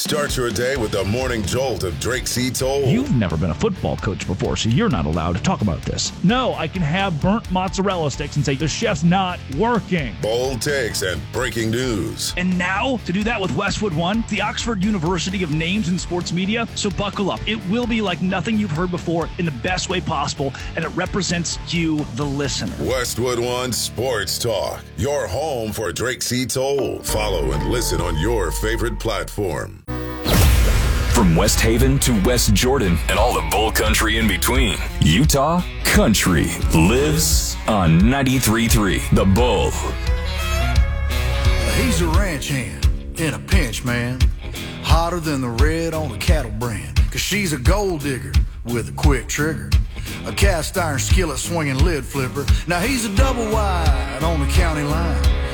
Start your day with the morning jolt of Drake C. Toll. You've never been a football coach before, so you're not allowed to talk about this. No, I can have burnt mozzarella sticks and say the chef's not working. Bold takes and breaking news. And now, to do that with Westwood One, the Oxford University of Names in Sports Media. So buckle up. It will be like nothing you've heard before in the best way possible, and it represents you, the listener. Westwood One Sports Talk, your home for Drake C. Toll. Follow and listen on your favorite platform. From West Haven to West Jordan and all the bull country in between, Utah country lives on 93.3 The Bull. He's a ranch hand in a pinch, man. Hotter than the red on a cattle brand. Cause she's a gold digger with a quick trigger. A cast iron skillet swinging lid flipper. Now he's a double wide on the county line.